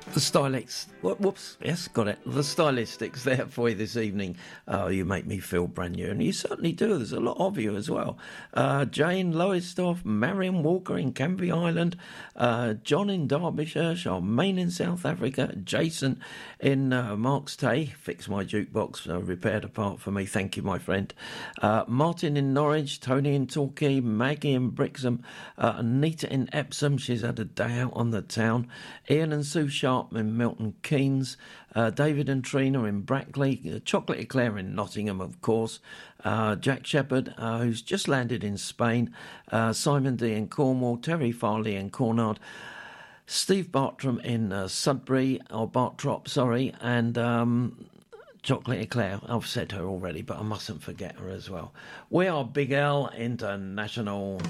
The Stylistics. Whoops. Yes, got it. The Stylistics there for you this evening. Oh, you make me feel brand new. And you certainly do. There's a lot of you as well. Jane Lowestoft, Marion Walker in Canvey Island, John in Derbyshire, Charmaine in South Africa, Jason in Marks Tay. Fix my jukebox, repaired a part for me. Thank you, my friend. Martin in Norwich, Tony in Torquay, Maggie in Brixham, Anita in Epsom. She's had a day out on the town. Ian and Sue Sharp in Milton Keynes, David and Trina in Brackley, Chocolate Eclair in Nottingham, of course, Jack Shepherd, who's just landed in Spain, Simon D in Cornwall, Terry Farley in Cornard, Steve Bartram in Sudbury, or Bartrop, sorry, and Chocolate Eclair. I've said her already, but I mustn't forget her as well. We are Big L International.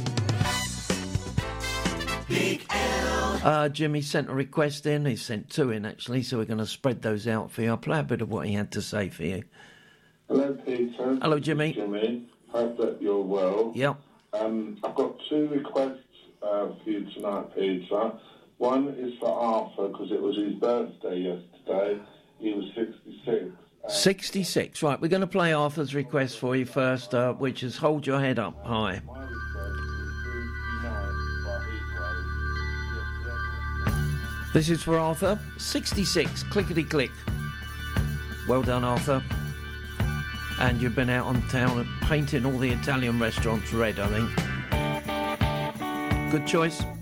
Big L. Jimmy sent a request in. He sent two in, actually, so we're going to spread those out for you. I'll play a bit of what he had to say for you. Hello, Peter. Hello, Jimmy. Jimmy. Hope that you're well. Yep. I've got two requests for you tonight, Peter. One is for Arthur, because it was his birthday yesterday. He was 66. 66. Right, we're going to play Arthur's request for you first, which is Hold Your Head Up High. This is for Arthur. 66. Clickety-click. Well done, Arthur. And you've been out on town and painting all the Italian restaurants red, I think. Good choice.